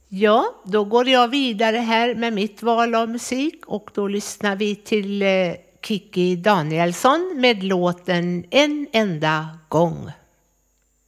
Ja, då går jag vidare här med mitt val av musik och då lyssnar vi till Kikki Danielsson med låten En enda gång.